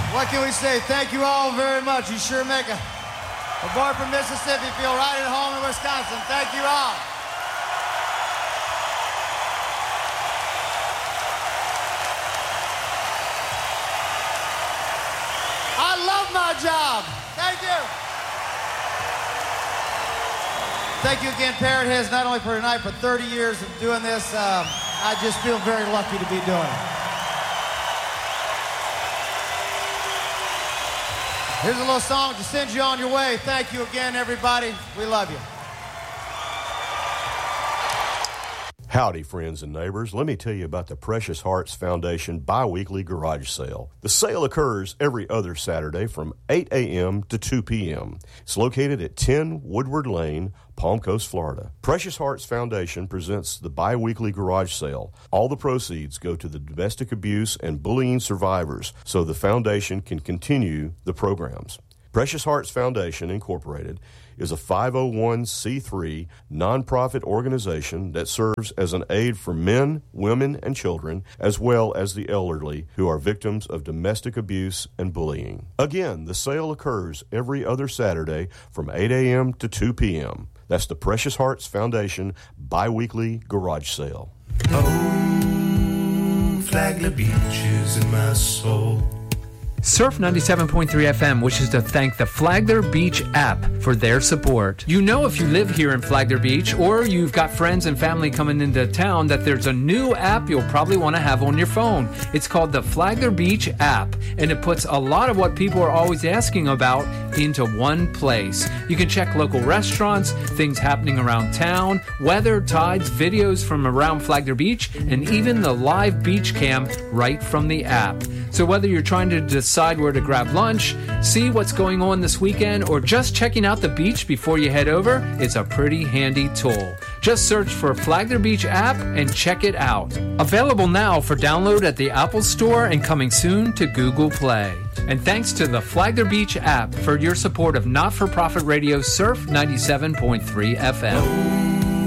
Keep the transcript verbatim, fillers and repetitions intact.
What can we say? Thank you all very much. You sure make a, a boy from Mississippi feel right at home in Wisconsin. Thank you all. I love my job. Thank you. Thank you again, Parrot Heads, not only for tonight, but thirty years of doing this. Um, I just feel very lucky to be doing it. Here's a little song to send you on your way. Thank you again, everybody. We love you. Howdy, friends and neighbors. Let me tell you about the Precious Hearts Foundation bi-weekly garage sale. The sale occurs every other Saturday from eight a.m. to two p.m. It's located at ten Woodward Lane, Palm Coast, Florida. Precious Hearts Foundation presents the bi-weekly garage sale. All the proceeds go to the domestic abuse and bullying survivors so the foundation can continue the programs. Precious Hearts Foundation, Incorporated, is a five oh one c three nonprofit organization that serves as an aid for men, women, and children, as well as the elderly who are victims of domestic abuse and bullying. Again, the sale occurs every other Saturday from eight a.m. to two p.m. That's the Precious Hearts Foundation bi-weekly garage sale. Oh, Flagler Beach is in my soul. Surf ninety-seven point three F M wishes to thank the Flagler Beach app for their support. You know, if you live here in Flagler Beach or you've got friends and family coming into town, that there's a new app you'll probably want to have on your phone. It's called the Flagler Beach app, and it puts a lot of what people are always asking about into one place. You can check local restaurants, things happening around town, weather, tides, videos from around Flagler Beach, and even the live beach cam right from the app. So whether you're trying to decide where to grab lunch, see what's going on this weekend, or just checking out the beach before you head over, it's a pretty handy tool. Just search for Flagler Beach app and check it out. Available now for download at the Apple Store and coming soon to Google Play. And thanks to the Flagler Beach app for your support of not-for-profit radio Surf ninety-seven point three F M.